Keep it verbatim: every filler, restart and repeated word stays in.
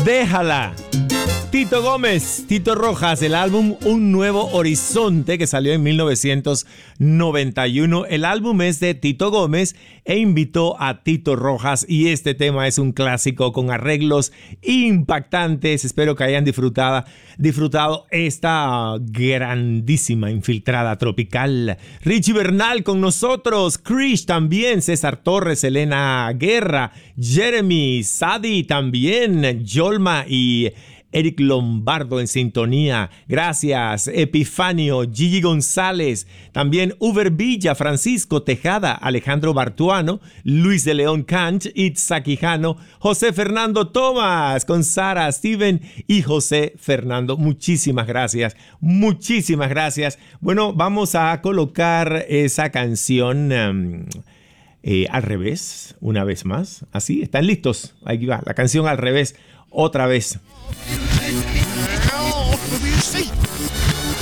Déjala. Tito Gómez, Tito Rojas, el álbum Un Nuevo Horizonte, que salió en mil novecientos noventa y uno. El álbum es de Tito Gómez e invitó a Tito Rojas, y este tema es un clásico con arreglos impactantes. Espero que hayan disfrutado, disfrutado esta grandísima infiltrada tropical. Richie Bernal con nosotros, Krish también, César Torres, Elena Guerra, Jeremy, Sadi también, Yolma y Eric Lombardo en sintonía. Gracias. Epifanio, Gigi González, también Uber Villa, Francisco Tejada, Alejandro Bartuano, Luis de León Canch, Itza Quijano, José Fernando Tomás, con Sara, Steven y José Fernando. Muchísimas gracias. Muchísimas gracias. Bueno, vamos a colocar esa canción um, eh, al revés, una vez más. Así, ¿están listos? Ahí va, la canción al revés, otra vez.